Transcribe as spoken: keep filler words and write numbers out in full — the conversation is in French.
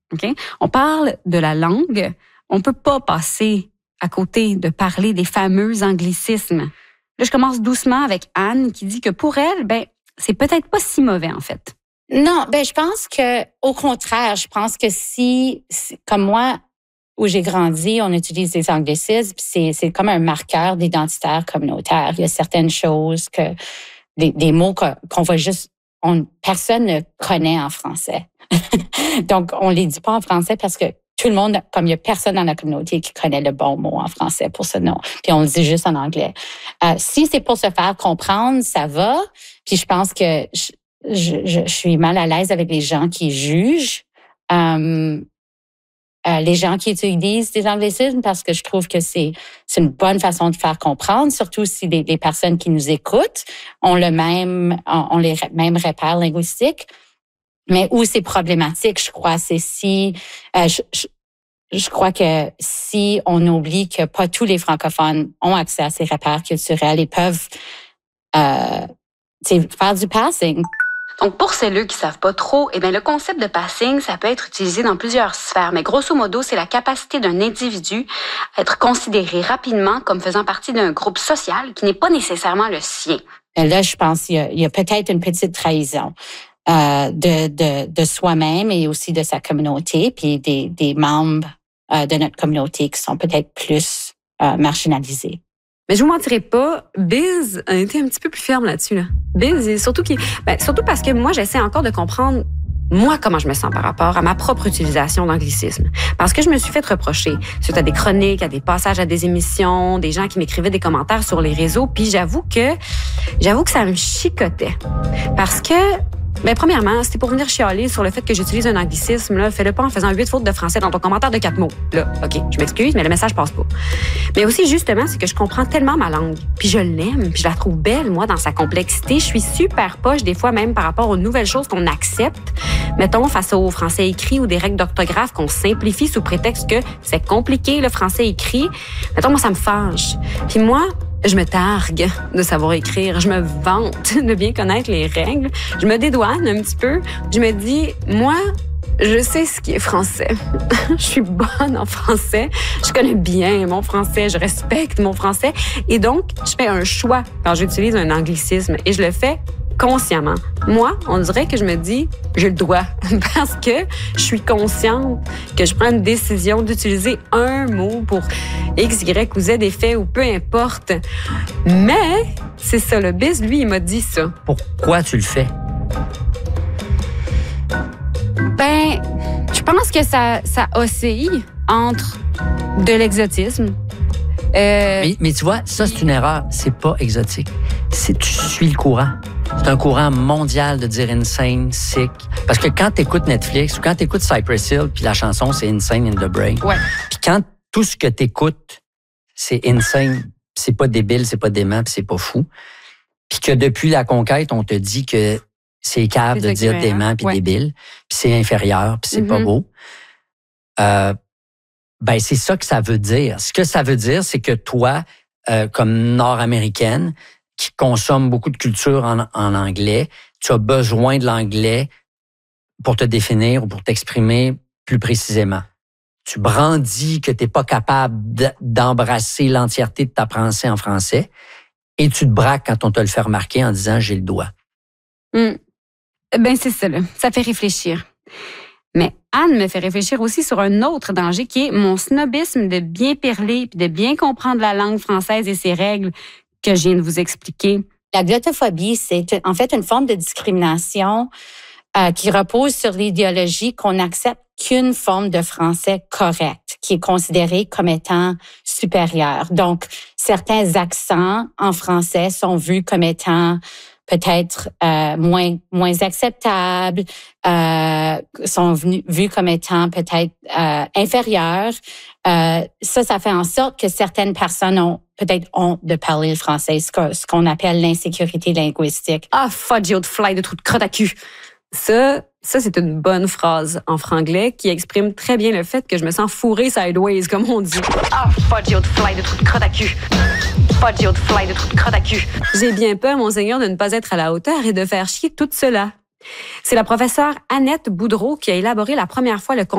OK? On parle de la langue. On peut pas passer à côté de parler des fameux anglicismes. Là, je commence doucement avec Anne qui dit que pour elle, ben, c'est peut-être pas si mauvais, en fait. Non, ben, je pense que, au contraire, je pense que si, si comme moi, où j'ai grandi, on utilise des anglicismes, c'est, c'est comme un marqueur d'identitaire communautaire. Il y a certaines choses que, des, des mots que, qu'on va juste, on, personne ne connaît en français. Donc, on les dit pas en français parce que tout le monde, comme il y a personne dans la communauté qui connaît le bon mot en français pour ce nom. Puis on le dit juste en anglais. Euh, si c'est pour se faire comprendre, ça va. Puis je pense que je, je, je suis mal à l'aise avec les gens qui jugent. Euh, Euh, les gens qui utilisent des anglicismes parce que je trouve que c'est c'est une bonne façon de faire comprendre, surtout si les, les personnes qui nous écoutent ont le même ont, ont les mêmes repères linguistiques. Mais où c'est problématique, je crois, c'est si euh, je, je, je crois que si on oublie que pas tous les francophones ont accès à ces repères culturels et peuvent euh, faire du passing. Donc, pour celles qui savent pas trop, eh bien, le concept de passing, ça peut être utilisé dans plusieurs sphères. Mais grosso modo, c'est la capacité d'un individu à être considéré rapidement comme faisant partie d'un groupe social qui n'est pas nécessairement le sien. Et là, je pense qu'il y a, il y a peut-être une petite trahison euh, de, de, de soi-même et aussi de sa communauté, puis des, des membres euh, de notre communauté qui sont peut-être plus euh, marginalisés. Mais je vous mentirai pas, Biz a été un petit peu plus ferme là-dessus. Là. Biz, et surtout, qui, ben, surtout parce que moi, j'essaie encore de comprendre, moi, comment je me sens par rapport à ma propre utilisation d'anglicisme. Parce que je me suis fait reprocher suite à des chroniques, à des passages à des émissions, des gens qui m'écrivaient des commentaires sur les réseaux, puis j'avoue que, j'avoue que ça me chicotait. Parce que, ben, premièrement, c'était pour venir chialer sur le fait que j'utilise un anglicisme, là, fais-le pas en faisant huit fautes de français dans ton commentaire de quatre mots. Là, OK, je m'excuse, mais le message passe pas. Mais aussi, justement, c'est que je comprends tellement ma langue. Puis je l'aime, puis je la trouve belle, moi, dans sa complexité. Je suis super poche, des fois, même par rapport aux nouvelles choses qu'on accepte. Mettons, face au français écrit ou des règles d'orthographe qu'on simplifie sous prétexte que c'est compliqué, le français écrit. Mettons, moi, ça me fâche. Puis moi, je me targue de savoir écrire. Je me vante de bien connaître les règles. Je me dédouane un petit peu. Je me dis, moi, je sais ce qui est français. Je suis bonne en français. Je connais bien mon français. Je respecte mon français. Et donc, je fais un choix quand j'utilise un anglicisme. Et je le fais consciemment. Moi, on dirait que je me dis, j'ai le droit. Parce que je suis consciente que je prends une décision d'utiliser un mot pour X, Y ou Z effet ou peu importe. Mais, c'est ça, le Biz, lui, il m'a dit ça. Pourquoi tu le fais? Ben, je pense que ça, ça oscille entre de l'exotisme. Euh, mais, mais tu vois, ça, c'est une erreur. C'est pas exotique. C'est, tu suis le courant. C'est un courant mondial de dire insane, sick. Parce que quand t'écoutes Netflix ou quand t'écoutes Cypress Hill, puis la chanson, c'est Insane in the Brain. Ouais. Puis quand tout ce que t'écoutes, c'est insane, c'est pas débile, c'est pas dément, puis c'est pas fou. Puis que depuis la conquête, on te dit que c'est cave de dire dément puis ouais. débile, puis c'est inférieur, puis c'est mm-hmm. pas beau. Euh, ben c'est ça que ça veut dire. Ce que ça veut dire, c'est que toi, euh, comme Nord-américaine, qui consomme beaucoup de culture en, en anglais, tu as besoin de l'anglais pour te définir ou pour t'exprimer plus précisément. Tu brandis que tu n'es pas capable d'embrasser l'entièreté de ta pensée en français et tu te braques quand on te le fait remarquer en disant « j'ai le doigt ». Mm. Ben c'est ça, là. Ça fait réfléchir. Mais Anne me fait réfléchir aussi sur un autre danger qui est mon snobisme de bien perler puis de bien comprendre la langue française et ses règles que je viens de vous expliquer. La glottophobie, c'est en fait une forme de discrimination euh, qui repose sur l'idéologie qu'on n'accepte qu'une forme de français correct, qui est considérée comme étant supérieure. Donc, certains accents en français sont vus comme étant peut-être euh, moins moins acceptables, euh, sont venus, vus comme étant peut-être euh, inférieurs. Euh, ça, ça fait en sorte que certaines personnes ont peut-être honte de parler le français, ce, que, ce qu'on appelle l'insécurité linguistique. Ah, fudge de fly de trou de crotte à cul. Ça, ça c'est une bonne phrase en franglais qui exprime très bien le fait que je me sens fourrée sideways, comme on dit. Ah, fudge de fly de trou de crotte à cul. Fudge de fly de trou de crotte à cul. J'ai bien peur, monseigneur, de ne pas être à la hauteur et de faire chier tout cela. C'est la professeure Annette Boudreau qui a élaboré la première fois le